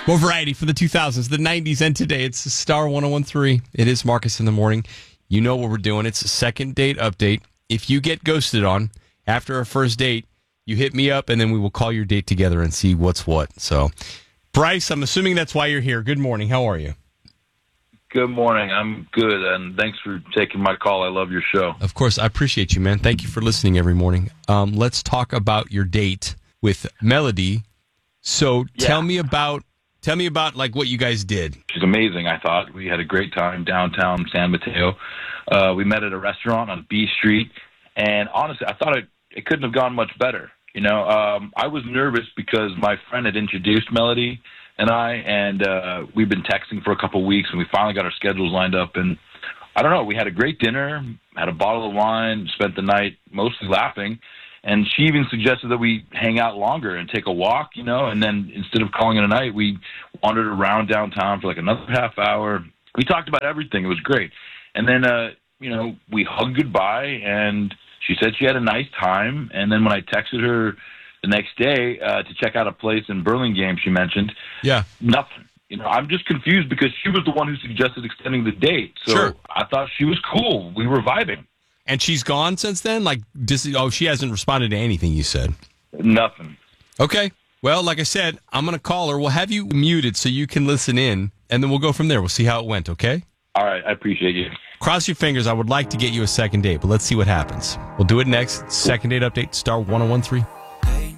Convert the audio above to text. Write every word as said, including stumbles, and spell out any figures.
More variety for the two thousands, the nineties, and today. It's Star one oh one three. It is Marcus in the Morning. You know what we're doing. It's a second date update. If you get ghosted on after a first date, you hit me up, and then we will call your date together and see what's what. So, Bryce, I'm assuming that's why you're here. Good morning. How are you? Good morning. I'm good, and thanks for taking my call. I love your show. Of course. I appreciate you, man. Thank you for listening every morning. Um, let's talk about your date with Melody. So, Yeah. tell me about... Tell me about, like, what you guys did. She's amazing, I thought. We had a great time downtown San Mateo. Uh, we met at a restaurant on B Street, and honestly, I thought it, it couldn't have gone much better. You know, um, I was nervous because my friend had introduced Melody and I, and uh, we've been texting for a couple weeks, and we finally got our schedules lined up, and I don't know, we had a great dinner, had a bottle of wine, spent the night mostly laughing. And she even suggested that we hang out longer and take a walk, you know, and then instead of calling it a night, we wandered around downtown for like another half hour. We talked about everything. It was great. And then, uh, you know, we hugged goodbye, and she said she had a nice time. And then when I texted her the next day uh, to check out a place in Burlingame, she mentioned, Yeah. nothing. You know, I'm just confused because she was the one who suggested extending the date. So Sure. I thought she was cool. We were vibing. And she's gone since then? Like, dis- oh, she hasn't responded to anything you said. Nothing. Okay. Well, like I said, I'm going to call her. We'll have you muted so you can listen in, and then we'll go from there. We'll see how it went, okay? All right. I appreciate you. Cross your fingers. I would like to get you a second date, but let's see what happens. We'll do it next. Second date update, Star one oh one three.